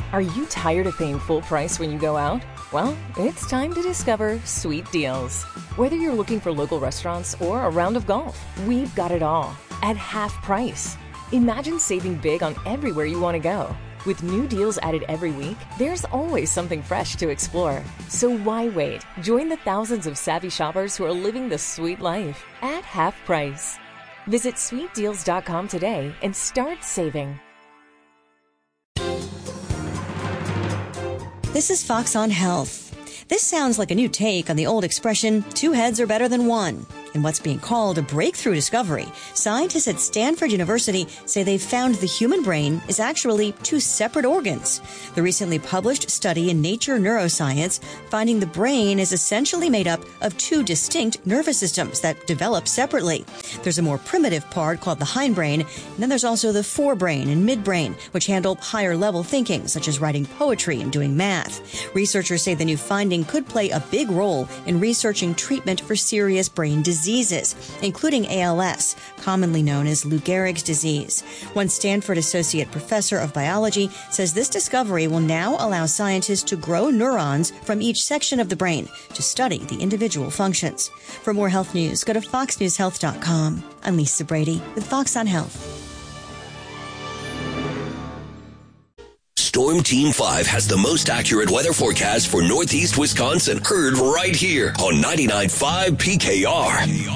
Are you tired of paying full price when you go out? Well, it's time to discover Sweet Deals. Whether you're looking for local restaurants or a round of golf, we've got it all at half price. Imagine saving big on everywhere you want to go. With new deals added every week, there's always something fresh to explore. So why wait? Join the thousands of savvy shoppers who are living the sweet life at half price. Visit sweetdeals.com today and start saving. This is Fox on Health. This sounds like a new take on the old expression, 2 heads are better than 1. In what's being called a breakthrough discovery, scientists at Stanford University say they've found the human brain is actually 2 separate organs. The recently published study in Nature Neuroscience finding the brain is essentially made up of 2 distinct nervous systems that develop separately. There's a more primitive part called the hindbrain, and then there's also the forebrain and midbrain, which handle higher-level thinking, such as writing poetry and doing math. Researchers say the new finding could play a big role in researching treatment for serious brain diseases, including ALS, commonly known as Lou Gehrig's disease. One Stanford associate professor of biology says this discovery will now allow scientists to grow neurons from each section of the brain to study the individual functions. For more health news, go to foxnewshealth.com. I'm Lisa Brady with Fox on Health. Storm Team 5 has the most accurate weather forecast for Northeast Wisconsin. Heard right here on 99.5 PKR.